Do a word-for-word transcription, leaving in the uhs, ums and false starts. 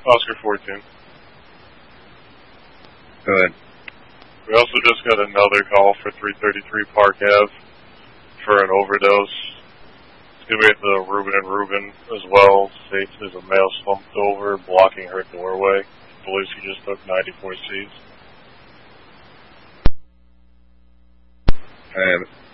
Oscar fourteen. Go ahead. We also just got another call for three thirty-three Park Ave for an overdose. It's going to be at the Reuben and Reuben as well. States there's a male slumped over, blocking her doorway. Believes he just took ninety-four C's. I have it.